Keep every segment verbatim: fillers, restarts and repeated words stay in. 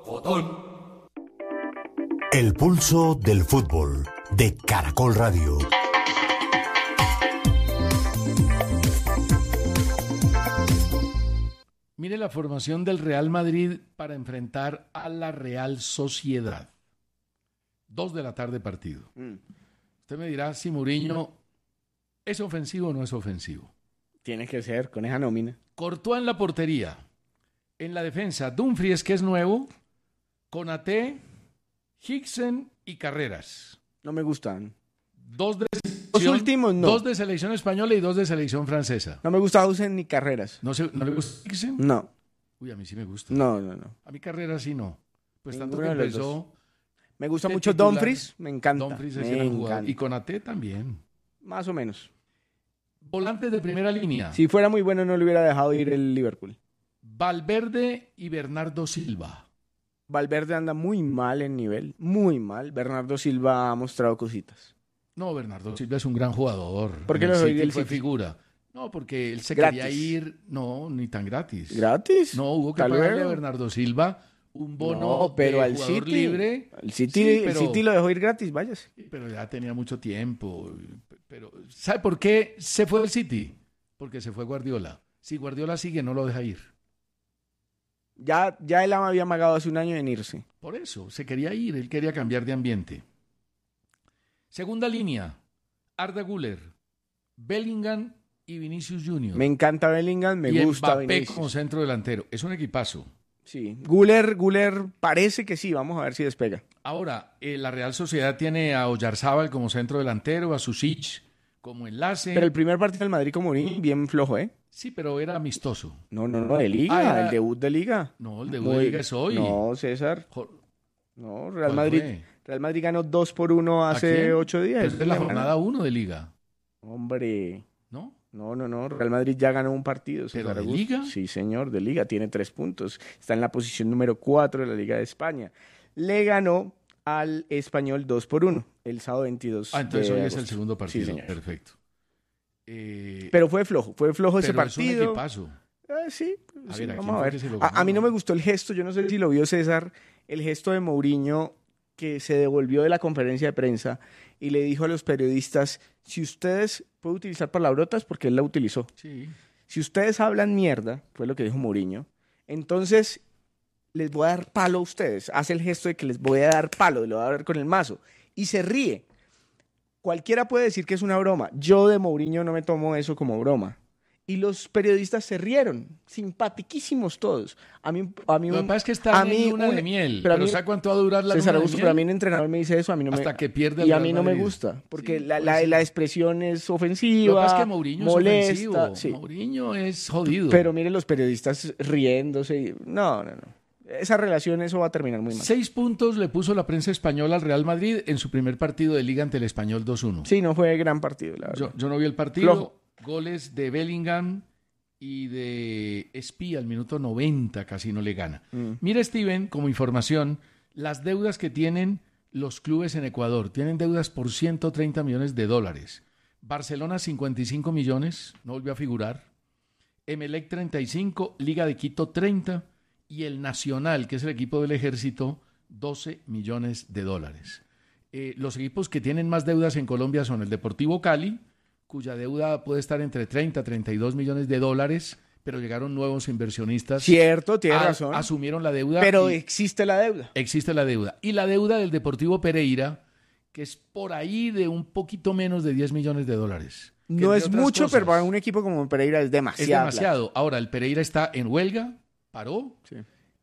El pulso del fútbol de Caracol Radio. Mire la formación del Real Madrid para enfrentar a la Real Sociedad. Dos de la tarde partido. Mm. Usted me dirá si Mourinho es ofensivo o no es ofensivo. Tiene que ser, con esa nómina. Courtois en la portería. En la defensa, Dumfries, que es nuevo, Konaté, Hicksen y Carreras. No me gustan. Dos de Los últimos no. Dos de selección española y dos de selección francesa. No me gusta Hausen ni Carreras. ¿No, se, ¿No le gusta Hicksen? No. Uy, a mí sí me gusta. No, no, no. A mí Carreras sí no. Pues tanto Ninguno que empezó... Me gusta mucho Dumfries, me encanta. Dumfries es me gran jugador. encanta. Y Konaté también. Más o menos. Volantes de primera línea. Si fuera muy bueno no le hubiera dejado ir el Liverpool. Valverde y Bernardo Silva. Valverde anda muy mal en nivel, muy mal. Bernardo Silva ha mostrado cositas. No, Bernardo Silva es un gran jugador. ¿Por qué lo City del fue City? figura? No, porque él se Gratis. quería ir, no, ni tan gratis. ¿Gratis? No, hubo que Tal pagarle vez. a Bernardo Silva un bono No, pero de al jugador City, libre. El City, Sí, pero- el City lo dejó ir gratis, váyase. Pero ya tenía mucho tiempo. Pero, ¿sabe por qué se fue del City? Porque se fue Guardiola. Si Guardiola sigue, no lo deja ir. Ya, ya él había amagado hace un año en irse. Por eso, se quería ir, él quería cambiar de ambiente. Segunda línea, Arda Güler, Bellingham y Vinicius Junior. Me encanta Bellingham, me y gusta Mbappé Vinicius. como centro delantero. Es un equipazo. Sí. Guller, Guller parece que sí, vamos a ver si despega. Ahora, eh, la Real Sociedad tiene a Oyarzábal como centro delantero, a Susic como enlace. Pero el primer partido del Madrid con Mourinho, bien flojo, ¿eh? Sí, pero era amistoso. No, no, no, de Liga, Ah, era- el debut de Liga. No, el debut Muy- de Liga es hoy. No, César. Jo- No, Real ¿Cuál Madrid, fue? Real Madrid ganó dos por uno ¿A hace quién? ocho días. Pues es la jornada uno de Liga, Hombre, ¿no? no, no, no. Real Madrid ya ganó un partido. ¿Pero César de Augusto. Liga? Sí, señor, de Liga. Tiene tres puntos. Está en la posición número cuatro de la Liga de España. Le ganó al Español dos por uno el sábado veintidós. Ah, entonces de hoy es el agosto. segundo partido. Sí, señor. Perfecto. Eh, Pero fue flojo, fue flojo ese pero es un partido. equipazo. Ah, sí, A sí, ver, ¿a vamos quién a fue ver. que se lo A, a mí no ganó? me gustó el gesto, yo no sé si lo vio César, el gesto de Mourinho que se devolvió de la conferencia de prensa y le dijo a los periodistas, si ustedes pueden utilizar palabrotas, porque él la utilizó. Sí. Si ustedes hablan mierda, fue lo que dijo Mourinho, entonces les voy a dar palo a ustedes. Hace el gesto de que les voy a dar palo, lo voy a dar con el mazo. Y se ríe. Cualquiera puede decir que es una broma. Yo de Mourinho no me tomo eso como broma. Y los periodistas se rieron, simpatiquísimos todos. A mí, a mí Lo que un- pasa es que está a mí en luna un- de miel. pero Pero, a mí- ¿sabe cuánto va a durar la César luna de Augusto, miel? pero a mí un entrenador me dice eso, a mí no me... Hasta que pierde el Y a Real mí no me Madrid. gusta, porque Sí, la, puede la, ser. la expresión es Lo ofensiva, que pasa es que Mourinho molesta. es ofensivo. Sí. Mourinho es jodido. Pero mire los periodistas riéndose. y- No, no, no. Esa relación, eso va a terminar muy mal. Seis puntos le puso la prensa española al Real Madrid en su primer partido de Liga ante el Español dos uno. Sí, no fue gran partido, la verdad. Yo, yo no vi el partido. Flojo. Goles de Bellingham y de Espía al minuto noventa casi no le gana. Mm. Mira, Steven, como información, las deudas que tienen los clubes en Ecuador. Tienen deudas por ciento treinta millones de dólares. Barcelona cincuenta y cinco millones, no volvió a figurar. Emelec treinta y cinco, Liga de Quito treinta y el Nacional, que es el equipo del Ejército, doce millones de dólares. Eh, los equipos que tienen más deudas en Colombia son el Deportivo Cali, cuya deuda puede estar entre treinta a treinta y dos millones de dólares, pero llegaron nuevos inversionistas. Cierto, tiene a- razón. Asumieron la deuda. Pero y existe la deuda. existe la deuda. Y la deuda del Deportivo Pereira, que es por ahí de un poquito menos de diez millones de dólares. Que No entre es otras mucho, cosas, pero para un equipo como Pereira es demasiado. es demasiado. Ahora, el Pereira está en huelga, paró, Sí.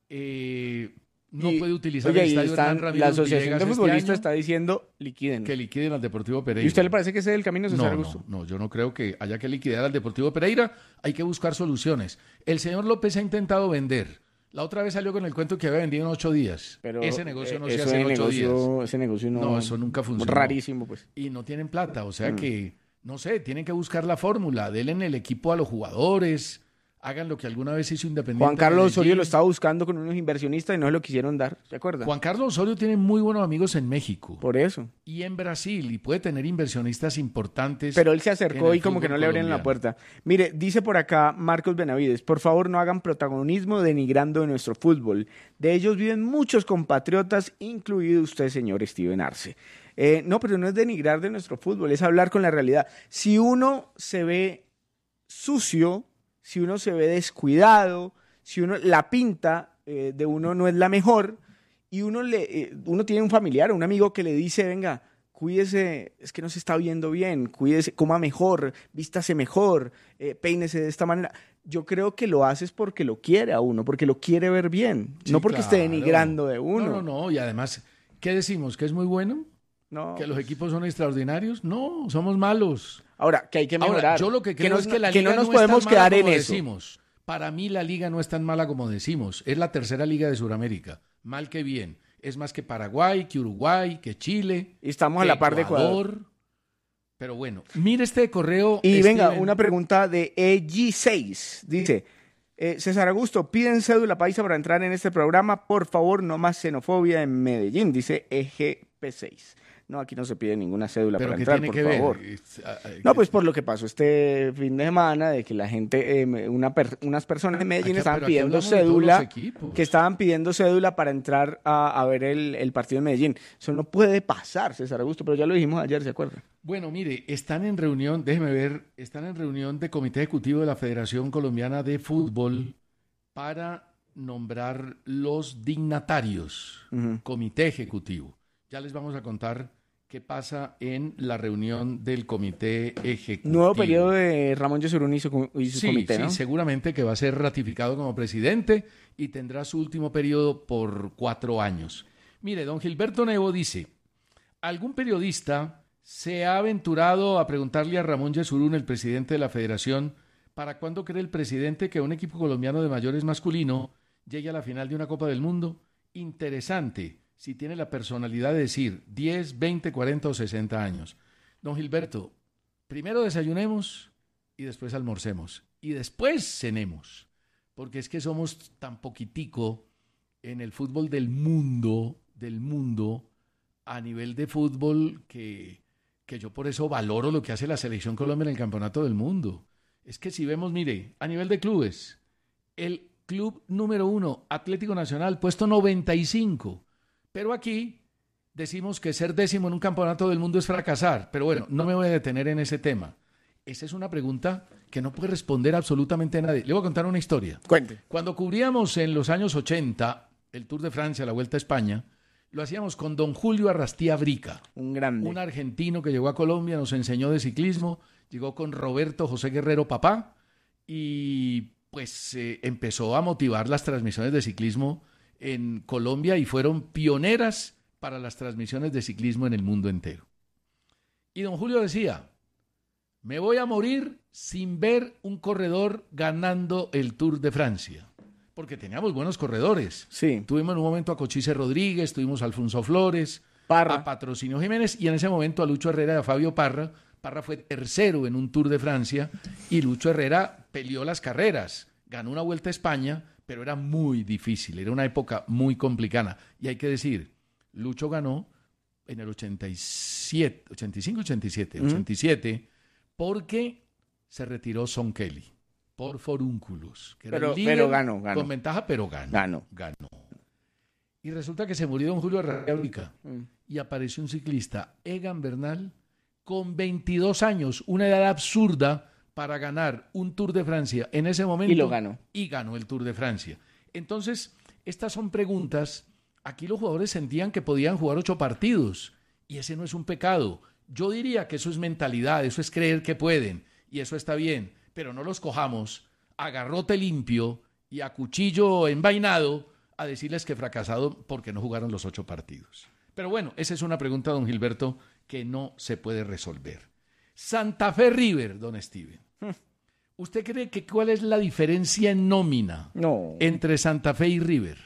eh, no Y- puede utilizar Oye, el y estadio están- Hernán Ramírez la Asociación Villegas de este Futbolistas año, está diciendo liquiden. que liquiden al Deportivo Pereira. ¿Y usted le parece que ese es el camino, César No, Augusto? no, no, yo no creo que haya que liquidar al Deportivo Pereira. Hay que buscar soluciones. El señor López ha intentado vender. La otra vez salió con el cuento que había vendido en ocho días. Pero Ese negocio no eh, se eso hace en de ocho negocio- días. Ese negocio no... No, eso nunca funcionó. Rarísimo, pues. Y no tienen plata. O sea Mm. que, no sé, tienen que buscar la fórmula. Denle en el equipo a los jugadores, hagan lo que alguna vez hizo Independiente. Juan Carlos Medellín. Osorio lo estaba buscando con unos inversionistas y no se lo quisieron dar, ¿se acuerda? Juan Carlos Osorio tiene muy buenos amigos en México Por eso. y en Brasil y puede tener inversionistas importantes. Pero él se en acercó el y como que no fútbol le abrían la colombiano. puerta. Mire, dice por acá Marcos Benavides, por favor no hagan protagonismo denigrando de nuestro fútbol. De ellos viven muchos compatriotas, incluido usted, señor Steven Arce. Eh, no, pero no es denigrar de nuestro fútbol, es hablar con la realidad. Si uno se ve sucio, si uno se ve descuidado, si uno la pinta eh, de uno no es la mejor y uno le eh, uno tiene un familiar o un amigo que le dice, venga, cuídese, es que no se está viendo bien, cuídese, coma mejor, vístase mejor, eh, peínese de esta manera. Yo creo que lo haces porque lo quiere a uno, porque lo quiere ver bien, Sí, no porque esté claro. denigrando de uno. No, no, no. Y además, ¿qué decimos? ¿Que es muy bueno? No. ¿Que los equipos son extraordinarios? No, somos malos. Ahora, que hay que mejorar. Ahora, yo lo que creo no, es que la que liga no nos no podemos es tan mala quedar en como eso. decimos. Para mí la liga no es tan mala como decimos. Es la tercera liga de Sudamérica. Mal que bien. Es más que Paraguay, que Uruguay, que Chile. Y estamos a que la par de Ecuador. Pero bueno, mire este correo. Y venga, Steven. una pregunta de E G seis. Dice, eh, César Augusto, piden cédula paisa para entrar en este programa. Por favor, no más xenofobia en Medellín, dice E G P seis. No, aquí no se pide ninguna cédula Pero para ¿qué entrar, tiene por que favor. ver? Es, ah, ah, No, pues por lo que pasó este fin de semana, de que la gente, eh, una per- unas personas en Medellín Aquí- estaban pero aquí pidiendo hablamos de todos los cédula, equipos. que estaban pidiendo cédula para entrar a, a ver el, el partido en Medellín. Eso no puede pasar, César Augusto, pero ya lo dijimos ayer, ¿se acuerda? Bueno, mire, están en reunión, déjeme ver, están en reunión de Comité Ejecutivo de la Federación Colombiana de Fútbol para nombrar los dignatarios. Ujú. Comité Ejecutivo. Ya les vamos a contar qué pasa en la reunión del Comité Ejecutivo. Nuevo periodo de Ramón Yesurún y su, com- y su Sí, comité, sí, ¿no? seguramente que va a ser ratificado como presidente y tendrá su último periodo por cuatro años. Mire, don Gilberto Nevo dice, ¿algún periodista se ha aventurado a preguntarle a Ramón Yesurún, el presidente de la federación, para cuándo cree el presidente que un equipo colombiano de mayores masculino llegue a la final de una Copa del Mundo? Interesante, si tiene la personalidad de decir diez, veinte, cuarenta o sesenta años. Don Gilberto, primero desayunemos y después almorcemos y después cenemos, porque es que somos tan poquitico en el fútbol del mundo, del mundo, a nivel de fútbol que, que yo por eso valoro lo que hace la Selección Colombia en el Campeonato del Mundo. Es que si vemos, mire, a nivel de clubes, el club número uno, Atlético Nacional, puesto noventa y cinco, pero aquí decimos que ser décimo en un campeonato del mundo es fracasar, pero bueno, no me voy a detener en ese tema. Esa es una pregunta que no puede responder absolutamente nadie. Le voy a contar una historia. Cuente. Cuando cubríamos en los años ochenta el Tour de Francia, la Vuelta a España, lo hacíamos con don Julio Arrastía Brica, Un grande. un argentino que llegó a Colombia, nos enseñó de ciclismo, llegó con Roberto José Guerrero Papá y pues eh, empezó a motivar las transmisiones de ciclismo en Colombia y fueron pioneras para las transmisiones de ciclismo en el mundo entero. Y don Julio decía, me voy a morir sin ver un corredor ganando el Tour de Francia, porque teníamos buenos corredores. Sí. Tuvimos en un momento a Cochise Rodríguez, tuvimos a Alfonso Flores, Parra. a Patrocinio Jiménez y en ese momento a Lucho Herrera y a Fabio Parra. Parra fue tercero en un Tour de Francia y Lucho Herrera peleó las carreras, ganó una Vuelta a España, pero era muy difícil, era una época muy complicada. Y hay que decir, Lucho ganó en el ochenta y siete, ochenta y cinco, ochenta y siete, Ujú. ochenta y siete, porque se retiró Son Kelly por forúnculos. Que era Pero- el líder pero ganó, ganó. Con ventaja, pero ganó. Ganó. Ganó. Y resulta que se murió don Julio Arrabia Mm. y apareció un ciclista, Egan Bernal, con veintidós años, una edad absurda para ganar un Tour de Francia en ese momento. Y lo ganó. Y ganó el Tour de Francia. Entonces, estas son preguntas. Aquí los jugadores sentían que podían jugar ocho partidos y ese no es un pecado. Yo diría que eso es mentalidad, eso es creer que pueden y eso está bien, pero no los cojamos a garrote limpio y a cuchillo envainado a decirles que fracasado porque no jugaron los ocho partidos. Pero bueno, esa es una pregunta, don Gilberto, que no se puede resolver. Santa Fe River, don Steven. ¿Usted cree que cuál es la diferencia en nómina No. entre Santa Fe y River?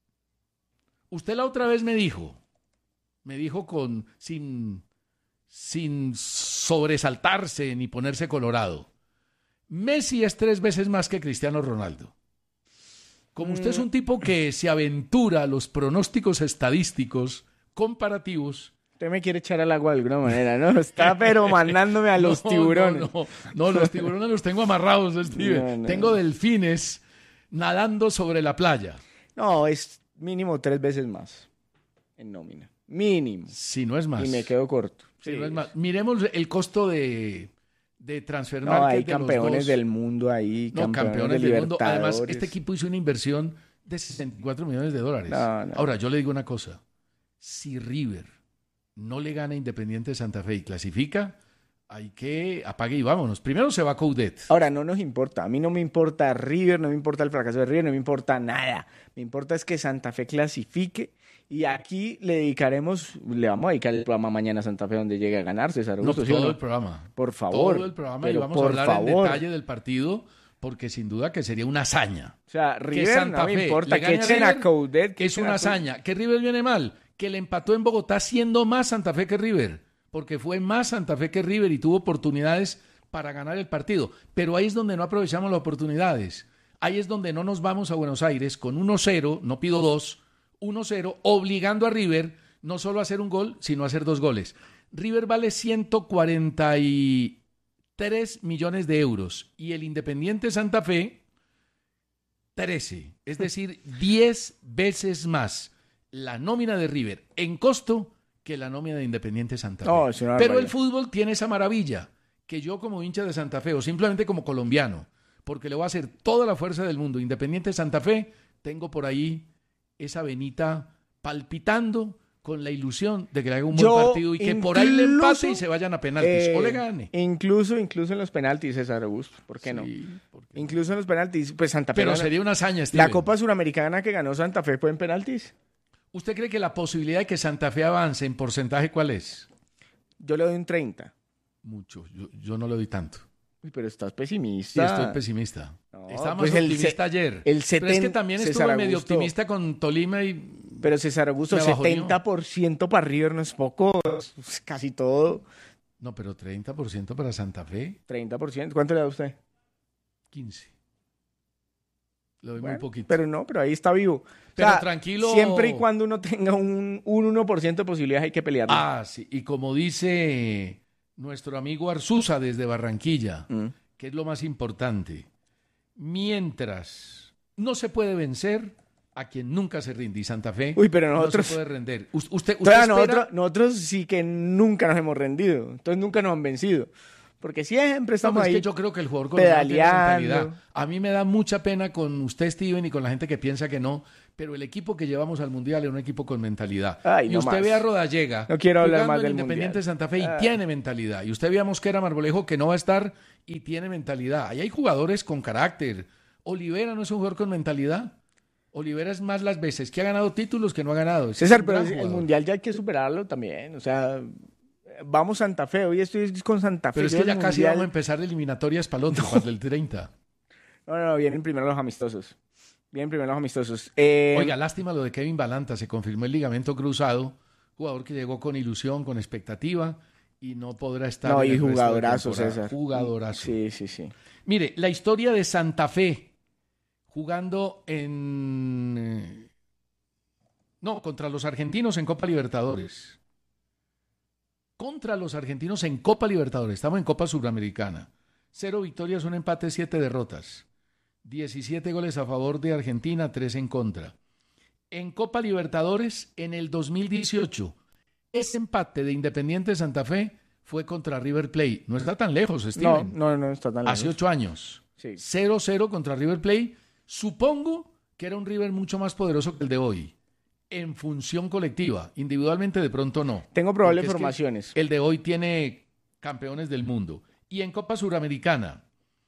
Usted la otra vez me dijo, me dijo con sin, sin sobresaltarse ni ponerse colorado. Messi es tres veces más que Cristiano Ronaldo. Como usted es un tipo que se aventura a los pronósticos estadísticos comparativos. Usted me quiere echar al agua de alguna manera, ¿no? Está pero mandándome a los no, tiburones. No, no, no, los tiburones los tengo amarrados, Steve. No, no. Tengo delfines nadando sobre la playa. No, es mínimo tres veces más en nómina. Mínimo. Si no es más. Y me quedo corto. Si sí. no es más. Miremos el costo de, de transfer no, market hay de campeones los dos. del mundo ahí. No, campeones, campeones de del mundo. Además, este equipo hizo una inversión de sesenta y cuatro millones de dólares. No, no. Ahora, yo le digo una cosa. Si River no le gana a Independiente Santa Fe y clasifica, hay que apague y vámonos. Primero se va Coudet. Ahora, no nos importa. A mí no me importa River, no me importa el fracaso de River, no me importa nada. Me importa es que Santa Fe clasifique y aquí le dedicaremos, le vamos a dedicar el programa mañana a Santa Fe donde llegue a ganar, César Augusto. No, ¿sí todo no? el programa. Por favor. Todo el programa pero y vamos por a hablar favor. en detalle del partido porque sin duda que sería una hazaña. O sea, que River Santa no me Fe importa, le que gane a echen a River, Coudet. Que es una hazaña. Que River viene mal. Que le empató en Bogotá siendo más Santa Fe que River. Porque fue más Santa Fe que River y tuvo oportunidades para ganar el partido. Pero ahí es donde no aprovechamos las oportunidades. Ahí es donde no nos vamos a Buenos Aires con uno cero, no pido dos, uno cero, obligando a River no solo a hacer un gol, sino a hacer dos goles. River vale ciento cuarenta y tres millones de euros y el Independiente Santa Fe trece, es decir, diez veces más la nómina de River en costo que la nómina de Independiente Santa Fe. Oh, señor Pero Arroyo. el fútbol tiene esa maravilla que yo como hincha de Santa Fe o simplemente como colombiano, porque le voy a hacer toda la fuerza del mundo, Independiente Santa Fe, tengo por ahí esa venita palpitando con la ilusión de que le haga un Yo buen partido y que incluso, por ahí le empate y se vayan a penaltis eh, o le gane. Incluso, incluso en los penaltis, César Augusto, ¿por qué Sí, no? ¿por qué no? Incluso en los penaltis, pues Santa Fe. Pero gana- sería una hazaña, Steven. La Copa Suramericana que ganó Santa Fe fue en penaltis. ¿Usted cree que la posibilidad de que Santa Fe avance en porcentaje cuál es? Yo le doy un treinta. Mucho, yo, yo no le doy tanto. Uy, pero estás pesimista. Sí, estoy pesimista. No, Estaba más pues el optimista se- ayer. el Pero es que seten- también César estuve medio Augusto. optimista con Tolima y... Pero César Augusto, Me bajoneó. setenta por ciento para River no es poco, es casi todo. No, pero treinta por ciento para Santa Fe, treinta por ciento. ¿Cuánto le da usted? quince. Le doy Bueno, muy poquito. Pero no, pero ahí está vivo. O Pero sea, tranquilo. Siempre y cuando uno tenga un, un uno por ciento de posibilidades hay que pelearlo. Ah, sí. Y como dice nuestro amigo Arzusa desde Barranquilla, Mm. que es lo más importante, mientras no se puede vencer a quien nunca se rinde, y Santa Fe Uy, pero no nosotros- se puede render. Us- Usted, usted Entonces, espera- nosotros, nosotros sí que nunca nos hemos rendido. Entonces nunca nos han vencido. Porque siempre No, estamos es ahí. que yo creo que el jugador colombiano tiene pedaleando. mentalidad. A mí me da mucha pena con usted, Steven, y con la gente que piensa que no, pero el equipo que llevamos al Mundial es un equipo con mentalidad. Ay, y no usted más. ve a Rodallega No quiero hablar jugando más en del Independiente Mundial. Santa Fe y Ah. tiene mentalidad. Y usted ve a Mosquera Marmolejo que no va a estar y tiene mentalidad. Ahí hay jugadores con carácter. Olivera no es un jugador con mentalidad. Olivera es más las veces que ha ganado títulos que no ha ganado. Ese es César, un pero gran el jugador. Mundial ya hay que superarlo también. O sea, vamos Santa Fe. Hoy estoy con Santa Fe. Pero es Yo que ya el casi Mundial- vamos a empezar eliminatorias para el otro, para el treinta. No, no, vienen primero los amistosos. Vienen primero los amistosos. Eh, Oiga, lástima lo de Kevin Balanta, se confirmó el ligamento cruzado, jugador que llegó con ilusión, con expectativa y no podrá estar. no, en y el resto de jugadorazo, temporada. César. Jugadorazo. Sí, sí, sí. Mire, la historia de Santa Fe jugando en... eh, No, contra los argentinos en Copa Libertadores. Contra los argentinos en Copa Libertadores. Estamos en Copa Sudamericana. Cero victorias, un empate, siete derrotas. diecisiete goles a favor de Argentina, tres en contra. En Copa Libertadores, en el dos mil dieciocho, ese empate de Independiente Santa Fe fue contra River Plate. No está tan lejos, No, Steven. no, no está tan lejos. Hace ocho años. Sí. cero cero contra River Plate. Supongo que era un River mucho más poderoso que el de hoy. En función colectiva. Individualmente de pronto no. Tengo probables Porque es que formaciones. El de hoy tiene campeones del mundo. Y en Copa Suramericana,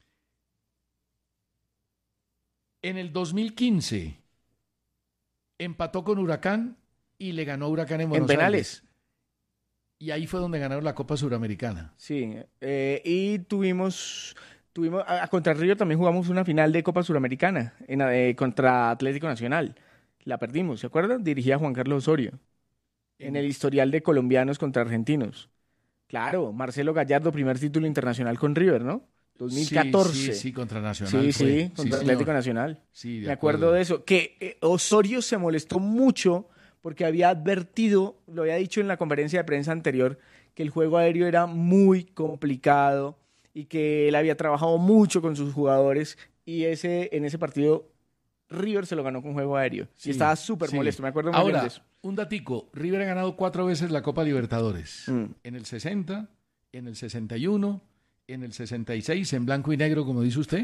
en el dos mil quince, empató con Huracán y le ganó a Huracán en En Buenos penales. Aires. Y ahí fue donde ganaron la Copa Suramericana. Sí. eh, y tuvimos. tuvimos a, a contra Río también jugamos una final de Copa Suramericana en, eh, contra Atlético Nacional. La perdimos, ¿se acuerdan? Dirigía Juan Carlos Osorio. En el historial de colombianos contra argentinos. Claro, Marcelo Gallardo, primer título internacional con River, ¿no? dos mil catorce. Sí, sí, sí, contra Nacional. Sí, fue. sí, contra sí, Atlético señor. Nacional. Sí, de Me acuerdo de eso. Que eh, Osorio se molestó mucho porque había advertido, lo había dicho en la conferencia de prensa anterior, que el juego aéreo era muy complicado y que él había trabajado mucho con sus jugadores y ese en ese partido River se lo ganó con juego aéreo. Sí, y estaba súper sí. molesto, me acuerdo muy Ahora, bien de eso. un datico. River ha ganado cuatro veces la Copa Libertadores. Mm. En el sesenta, en el sesenta y uno, en el sesenta y seis, en blanco y negro, como dice usted.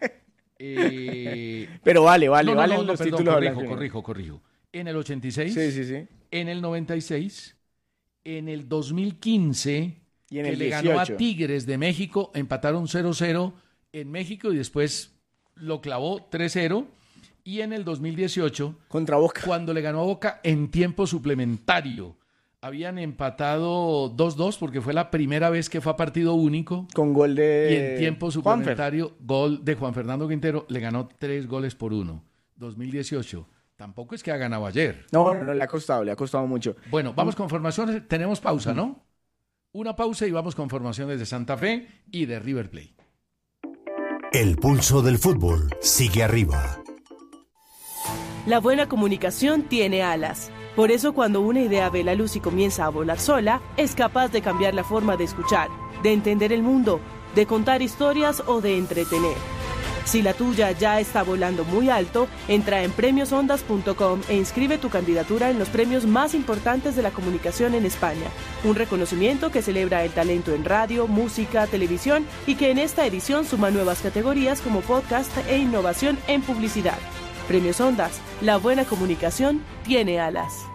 Eh, Pero vale, vale, no, no, valen no, no, los perdón, títulos. corrijo, blanco y negro. corrijo, corrijo. En el ochenta y seis, Sí, sí, sí. en el noventa y seis, en el dos mil quince, Y en que el le ganó a dieciocho. Tigres de México, empataron cero cero en México y después lo clavó tres cero. Y en el dos mil dieciocho, Contra Boca. cuando le ganó a Boca en tiempo suplementario, habían empatado dos dos porque fue la primera vez que fue a partido único. Con gol de Y en tiempo Juanfer. suplementario, gol de Juan Fernando Quintero, le ganó tres goles por uno. dos mil dieciocho. Tampoco es que ha ganado ayer. No, no, no, le ha costado, le ha costado mucho. Bueno, vamos con formaciones. Tenemos pausa, ¿no? Una pausa y vamos con formaciones de Santa Fe y de River Plate. El pulso del fútbol sigue arriba. La buena comunicación tiene alas. Por eso cuando una idea ve la luz y comienza a volar sola, es capaz de cambiar la forma de escuchar, de entender el mundo, de contar historias o de entretener. Si la tuya ya está volando muy alto, entra en premios ondas punto com e inscribe tu candidatura en los premios más importantes de la comunicación en España. Un reconocimiento que celebra el talento en radio, música, televisión y que en esta edición suma nuevas categorías como podcast e innovación en publicidad. Premios Ondas, la buena comunicación tiene alas.